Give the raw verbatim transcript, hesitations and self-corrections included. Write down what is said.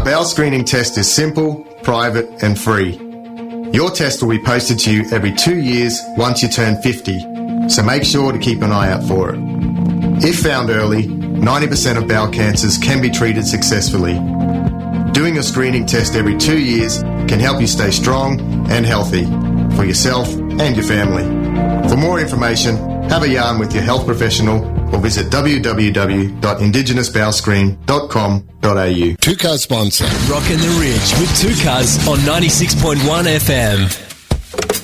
bowel screening test is simple, private and free. Your test will be posted to you every two years once you turn fifty, so make sure to keep an eye out for it. If found early, ninety percent of bowel cancers can be treated successfully. Doing a screening test every two years can help you stay strong and healthy for yourself and your family. For more information, have a yarn with your health professional or visit w w w dot indigenous bowel screen dot com dot a u. Two Cars sponsor. Rockin' the Ridge with Two Cars on ninety-six point one F M.